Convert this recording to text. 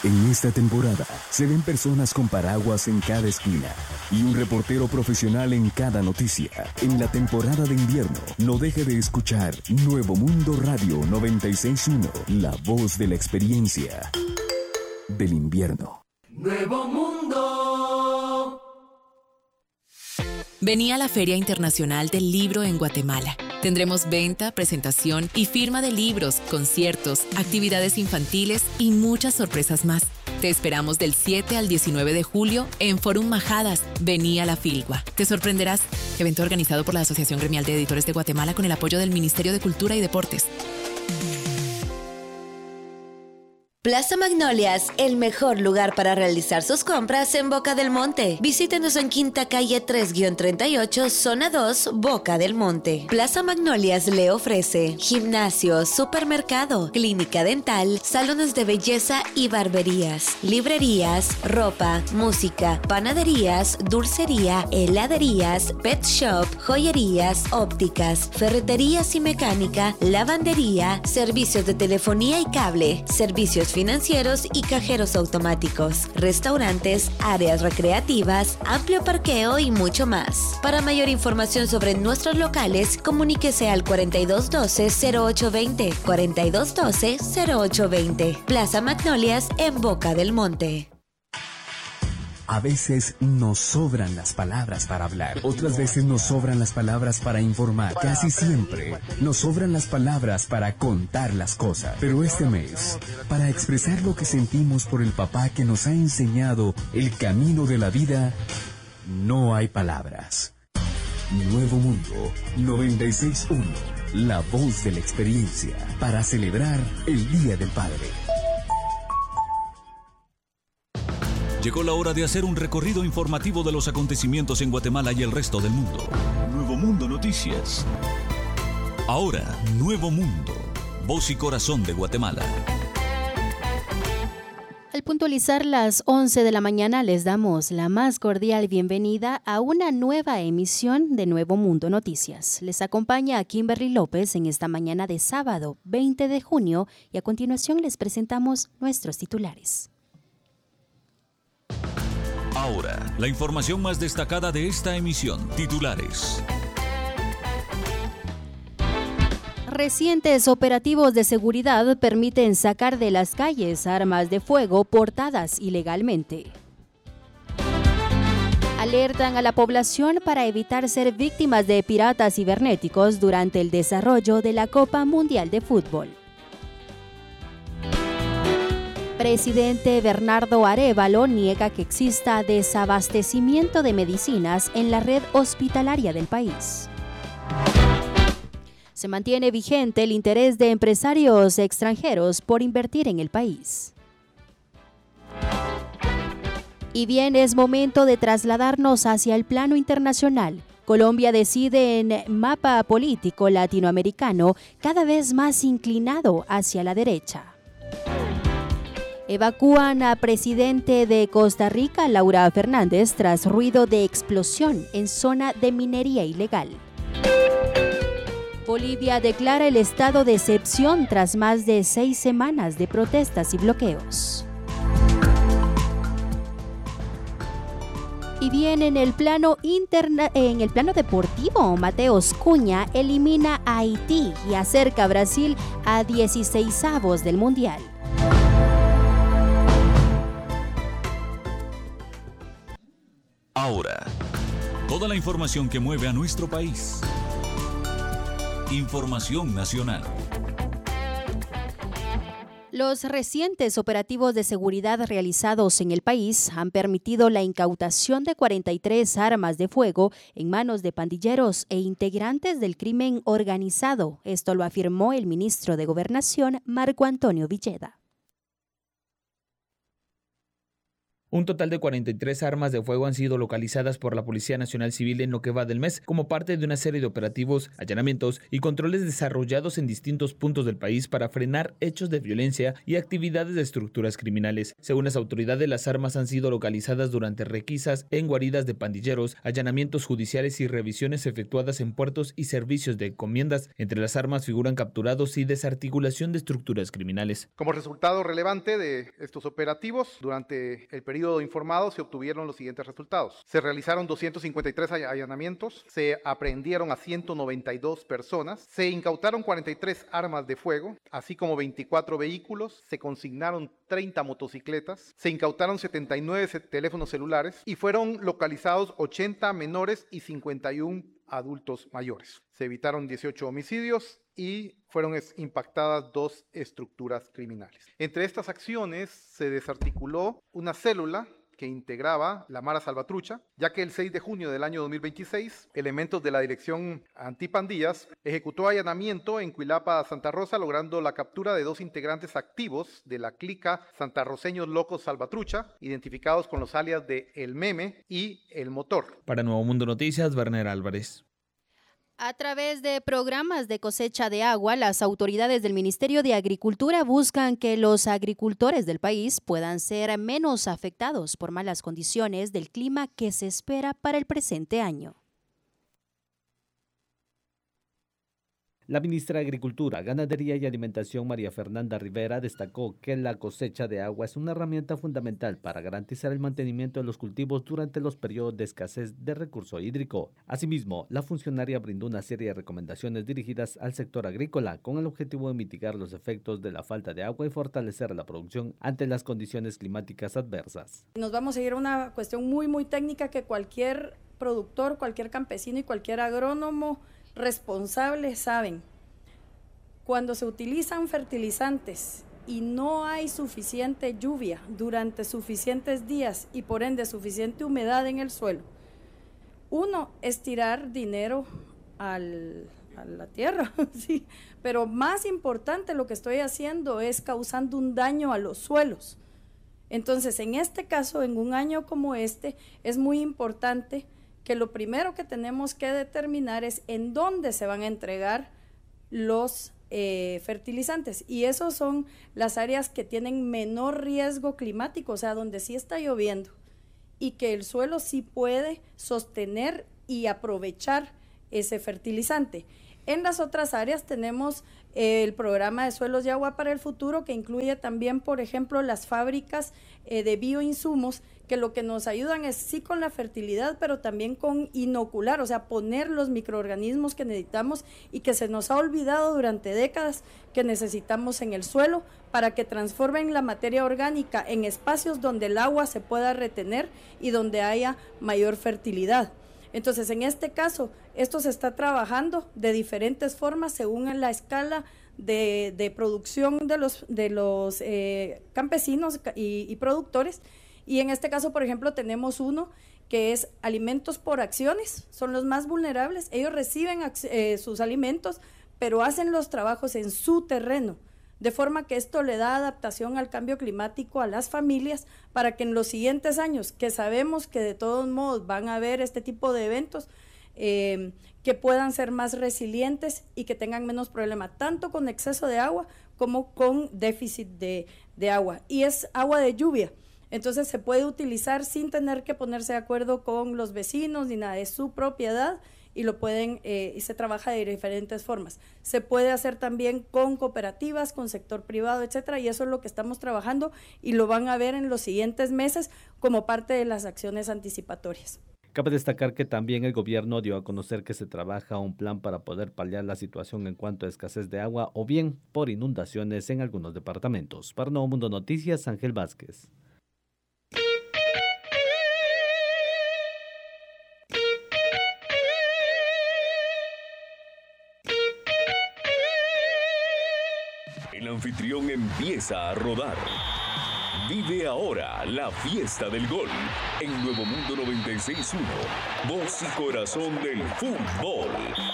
En esta temporada se ven personas con paraguas en cada esquina y un reportero profesional en cada noticia. En la temporada de invierno, no deje de escuchar Nuevo Mundo Radio 96.1, la voz de la experiencia del invierno. Nuevo Mundo. Vení a la Feria Internacional del Libro en Guatemala. Tendremos venta, presentación y firma de libros, conciertos, actividades infantiles y muchas sorpresas más. Te esperamos del 7 al 19 de julio en Forum Majadas. Vení a la Filgua. Te sorprenderás. Evento organizado por la Asociación Gremial de Editores de Guatemala con el apoyo del Ministerio de Cultura y Deportes. Plaza Magnolias, el mejor lugar para realizar sus compras en Boca del Monte. Visítenos en Quinta Calle 3-38, Zona 2, Boca del Monte. Plaza Magnolias le ofrece gimnasio, supermercado, clínica dental, salones de belleza y barberías, librerías, ropa, música, panaderías, dulcería, heladerías, pet shop, joyerías, ópticas, ferreterías y mecánica, lavandería, servicios de telefonía y cable, servicios financieros y cajeros automáticos, restaurantes, áreas recreativas, amplio parqueo y mucho más. Para mayor información sobre nuestros locales, comuníquese al 4212-0820, 4212-0820. Plaza Magnolias en Boca del Monte. A veces nos sobran las palabras para hablar, otras veces nos sobran las palabras para informar, casi siempre nos sobran las palabras para contar las cosas. Pero este mes, para expresar lo que sentimos por el papá que nos ha enseñado el camino de la vida, no hay palabras. Nuevo Mundo 96.1, la voz de la experiencia, para celebrar el Día del Padre. Llegó la hora de hacer un recorrido informativo de los acontecimientos en Guatemala y el resto del mundo. Nuevo Mundo Noticias. Ahora, Nuevo Mundo, voz y corazón de Guatemala. Al puntualizar las 11 de la mañana, les damos la más cordial bienvenida a una nueva emisión de Nuevo Mundo Noticias. Les acompaña Kimberly López en esta mañana de sábado 20 de junio y a continuación les presentamos nuestros titulares. Ahora, la información más destacada de esta emisión. Titulares. Recientes operativos de seguridad permiten sacar de las calles armas de fuego portadas ilegalmente. Alertan a la población para evitar ser víctimas de piratas cibernéticos durante el desarrollo de la Copa Mundial de Fútbol. Presidente Bernardo Arévalo niega que exista desabastecimiento de medicinas en la red hospitalaria del país. Se mantiene vigente el interés de empresarios extranjeros por invertir en el país. Y bien, es momento de trasladarnos hacia el plano internacional. Colombia decide en mapa político latinoamericano cada vez más inclinado hacia la derecha. Evacúan a presidente de Costa Rica, Laura Fernández, tras ruido de explosión en zona de minería ilegal. Bolivia declara el estado de excepción tras más de 6 semanas de protestas y bloqueos. Y bien, en el plano deportivo, Mateus Cunha elimina a Haití y acerca a Brasil a 16avos del Mundial. Ahora, toda la información que mueve a nuestro país. Información nacional. Los recientes operativos de seguridad realizados en el país han permitido la incautación de 43 armas de fuego en manos de pandilleros e integrantes del crimen organizado. Esto lo afirmó el ministro de Gobernación, Marco Antonio Villeda. Un total de 43 armas de fuego han sido localizadas por la Policía Nacional Civil en lo que va del mes, como parte de una serie de operativos, allanamientos y controles desarrollados en distintos puntos del país para frenar hechos de violencia y actividades de estructuras criminales. Según las autoridades, las armas han sido localizadas durante requisas en guaridas de pandilleros, allanamientos judiciales y revisiones efectuadas en puertos y servicios de encomiendas. Entre las armas figuran capturados y desarticulación de estructuras criminales. Como resultado relevante de estos operativos, durante el periodo informado se obtuvieron los siguientes resultados. Se realizaron 253 allanamientos, se aprehendieron a 192 personas, se incautaron 43 armas de fuego, así como 24 vehículos, se consignaron 30 motocicletas, se incautaron 79 teléfonos celulares y fueron localizados 80 menores y 51 adultos mayores. Se evitaron 18 homicidios y fueron impactadas 2 estructuras criminales. Entre estas acciones se desarticuló una célula que integraba la Mara Salvatrucha, ya que el 6 de junio del año 2026, elementos de la Dirección Antipandillas ejecutó allanamiento en Cuilapa, Santa Rosa, logrando la captura de 2 integrantes activos de la clica Santarroceños Locos Salvatrucha, identificados con los alias de El Meme y El Motor. Para Nuevo Mundo Noticias, Werner Álvarez. A través de programas de cosecha de agua, las autoridades del Ministerio de Agricultura buscan que los agricultores del país puedan ser menos afectados por malas condiciones del clima que se espera para el presente año. La ministra de Agricultura, Ganadería y Alimentación, María Fernanda Rivera, destacó que la cosecha de agua es una herramienta fundamental para garantizar el mantenimiento de los cultivos durante los periodos de escasez de recurso hídrico. Asimismo, la funcionaria brindó una serie de recomendaciones dirigidas al sector agrícola con el objetivo de mitigar los efectos de la falta de agua y fortalecer la producción ante las condiciones climáticas adversas. Nos vamos a ir a una cuestión muy técnica que cualquier productor, cualquier campesino y cualquier agrónomo responsables saben. Cuando se utilizan fertilizantes y no hay suficiente lluvia durante suficientes días y por ende suficiente humedad en el suelo, uno es tirar dinero a la tierra, sí, pero más importante lo que estoy haciendo es causando un daño a los suelos. Entonces, en este caso, en un año como este, es muy importante que lo primero que tenemos que determinar es en dónde se van a entregar los fertilizantes, y esos son las áreas que tienen menor riesgo climático, o sea, donde sí está lloviendo y que el suelo sí puede sostener y aprovechar ese fertilizante. En las otras áreas tenemos el programa de suelos y agua para el futuro, que incluye también, por ejemplo, las fábricas de bioinsumos, que lo que nos ayudan es sí con la fertilidad, pero también con inocular, o sea, poner los microorganismos que necesitamos y que se nos ha olvidado durante décadas que necesitamos en el suelo para que transformen la materia orgánica en espacios donde el agua se pueda retener y donde haya mayor fertilidad. Entonces, en este caso, esto se está trabajando de diferentes formas según la escala de producción de los campesinos y productores. Y en este caso, por ejemplo, tenemos uno que es alimentos por acciones, son los más vulnerables. Ellos reciben sus alimentos, pero hacen los trabajos en su terreno, de forma que esto le da adaptación al cambio climático a las familias para que en los siguientes años, que sabemos que de todos modos van a haber este tipo de eventos, que puedan ser más resilientes y que tengan menos problema, tanto con exceso de agua como con déficit de agua. Y es agua de lluvia, entonces se puede utilizar sin tener que ponerse de acuerdo con los vecinos ni nada, es su propiedad y lo pueden, y se trabaja de diferentes formas. Se puede hacer también con cooperativas, con sector privado, etcétera, y eso es lo que estamos trabajando y lo van a ver en los siguientes meses como parte de las acciones anticipatorias. Cabe destacar que también el gobierno dio a conocer que se trabaja un plan para poder paliar la situación en cuanto a escasez de agua o bien por inundaciones en algunos departamentos. Para Nuevo Mundo Noticias, Ángel Vázquez. El anfitrión empieza a rodar. Vive ahora la fiesta del gol en Nuevo Mundo 96.1. Voz y corazón del fútbol.